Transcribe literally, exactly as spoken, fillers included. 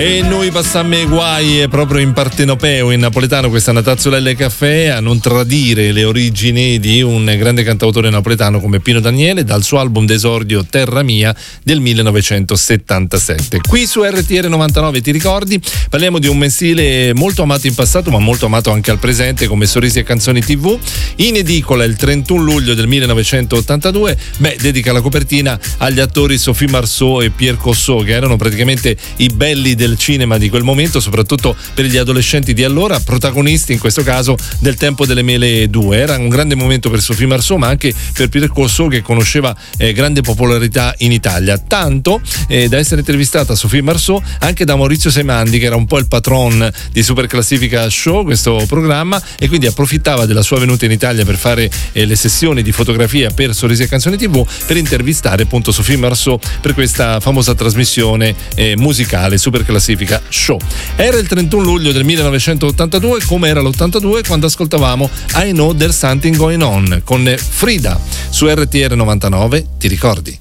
E noi passammo i guai proprio in partenopeo in napoletano, questa Natazzolelle Caffè, a non tradire le origini di un grande cantautore napoletano come Pino Daniele, dal suo album d'esordio Terra Mia del millenovecentosettantasette. Qui su R T R novantanove Ti ricordi? Parliamo di un mensile molto amato in passato ma molto amato anche al presente come Sorrisi e Canzoni tivù, in edicola il trentuno luglio del millenovecentottantadue. Beh, dedica la copertina agli attori Sophie Marceau e Pierre Cossot, che erano praticamente i belli del cinema di quel momento, soprattutto per gli adolescenti di allora, protagonisti in questo caso del Tempo delle Mele due. Era un grande momento per Sophie Marceau ma anche per Pierre Cossot, che conosceva eh, grande popolarità in Italia, tanto eh, da essere intervistata Sophie Marceau anche da Maurizio Semandi, che era un po' il patron di Super Classifica Show, questo programma, e quindi approfittava della sua venuta in Italia per fare eh, le sessioni di fotografia per Sorrisi e Canzoni tivù, per intervistare appunto Sophie Marceau per questa famosa trasmissione eh, musicale Super Classifica Show. Era il trentuno luglio del millenovecentottantadue, come era l'ottantadue quando ascoltavamo I Know There's Something Going On con Frida su R T R novantanove. Ti ricordi?